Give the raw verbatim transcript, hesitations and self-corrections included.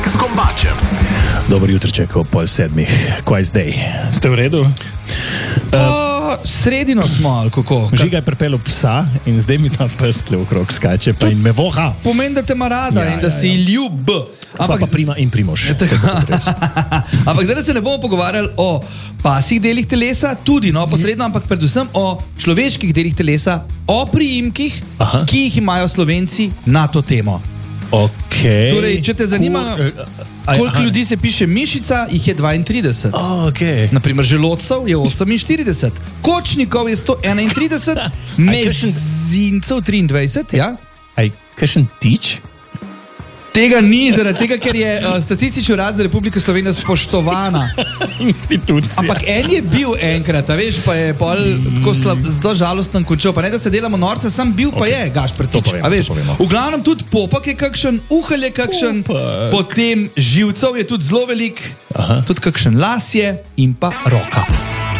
Z Gombačem. Dobro jutrček ob pol sedmih. Kaj zdaj? Ste v redu? Uh, sredino smo, ali kako? Žiga je pripeljal psa in zdaj mi ta pes tle okrog skače pa in me voha. Pomeni, da te ima rada Ja, in da ja, si ja. ljub. Sva pa Prima in Primož. Ampak zdaj se ne bomo pogovarjali o pasih delih telesa, tudi no, posredno, ampak predvsem o človeških delih telesa, o priimkih, Aha. ki jih imajo Slovenci na to temo. Okay. Torej, če te zanima, koliko ljudi se piše mišica, jih je dvaintrideset. Oh, okay. Naprimer, želodcev je oseminštirideset, kočnikov je sto enaintrideset, mezincev triindvajset. Ja? Aj, kakšen tič? Tega ni, zaradi tega, ker je uh, Statistični urad za Republiko Slovenijo spoštovana institucija. Ampak en je bil enkrat, a veš, pa je pol tako slab, zelo žalosten končal. Pa ne, da se delamo norce, sam bil pa Okay. je Gašper Tič. povemo, A veš, to povemo. v glavnem tudi popak je kakšen, uhelj je kakšen, Popak. potem živcev je tudi zelo velik, Aha. tudi kakšen las je in pa roka.